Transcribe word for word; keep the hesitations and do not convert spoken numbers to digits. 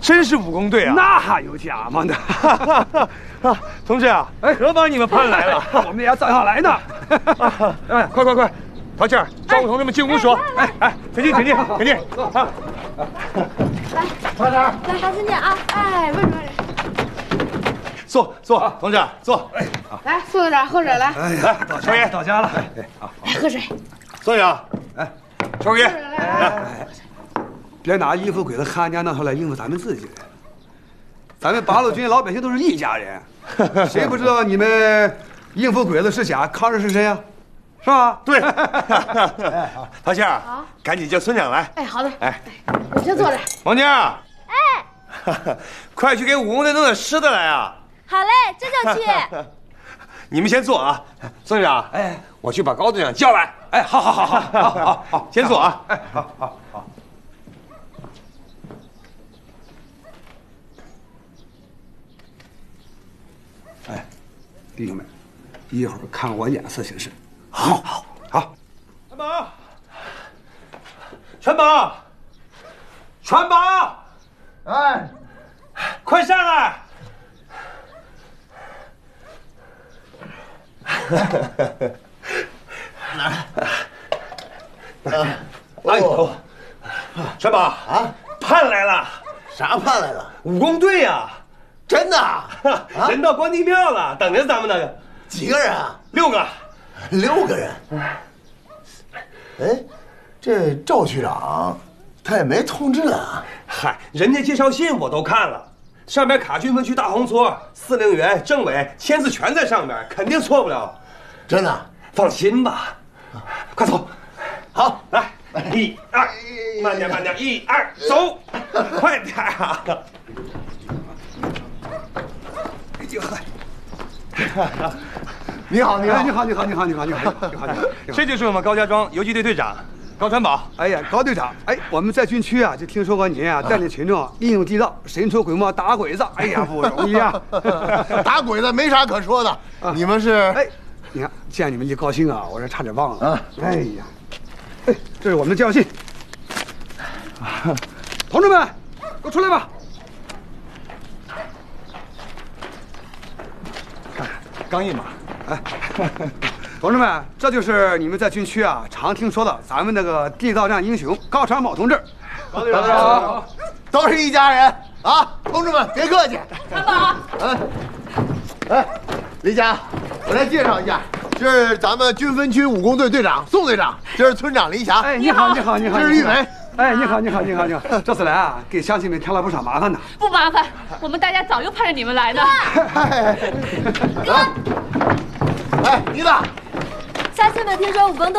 真是武工队啊！ 那还有假吗的？ 啊，同志啊，哎，可把你们盼来了， 我们也要照样来呢。 哎，快快快，陶倩儿，招呼同志们进屋说。哎哎，请进，请进，请进。啊， 来， 快点， 来，大请进啊！哎，问着问着。 坐坐，同志坐。哎， 来，坐这儿，喝水来。 哎呀，到少爷到家了。哎，好， 来，喝水。 坐下。哎，少爷， 来， 别拿应付鬼子汉奸弄出来应付咱们自己人。咱们八路军老百姓都是一家人，谁不知道你们应付鬼子是假，抗日是真呀？是吧？ 对。陶倩儿，赶紧叫村长来。 哎，好的。 哎， 我先坐这儿。 王妮儿。哎，快去给武工队弄点吃的来啊！ 好嘞，这就去。 你们先坐啊，村长。哎，我去把高队长叫来。 哎，好好好好好好好， 先坐啊。 哎，好好好。哎，弟兄们，一会儿看我眼色行事。好，好，好。 全马，全马，全马！ 哎， 快上来！ 来， 哎呦，全马啊，盼来了！ 啥盼来了？ 武工队呀！ 真的啊？ 人到关帝庙了，等着咱们呢。 几个人啊？ 六个。 六个人。哎，这赵区长他也没通知啊。 嗨，人家介绍信我都看了，上面卡军分区大红搓、司令员、政委签字全在上面，肯定错不了。 真的？ 放心吧。快走。 好， 来，一二，慢点慢点，一二，走，快点啊！ 哎呦呵。 你好，你好， 你好，你好，你好，你好，你好，你好，你好， 这就是我们高家庄游击队队长高传宝。 哎呀，高队长，哎，我们在军区啊，就听说过您啊，带领群众利用地道，神出鬼没打鬼子，哎呀，不容易啊！ 打鬼子没啥可说的，你们是？ 哎，你看，见你们一高兴啊，我这差点忘了。啊，哎呀，哎，这是我们的介绍信。同志们，给我出来吧！看看， 刚印嘛。 哎，同志们，这就是你们在军区啊常听说的咱们那个地道战英雄高传宝同志。 高队长，都是一家人啊！同志们，别客气。 传宝， 嗯，哎，李佳，我来介绍一下，这是咱们军分区武工队队长宋队长，这是村长黎霞。 哎，你好，你好，你好， 这是玉梅。 哎，你好，你好，你好，你好！这次来啊，给乡亲们添了不少麻烦呢。 不麻烦，我们大家早就盼着你们来呢。 哥，哎，妮子， 乡亲们听说武工队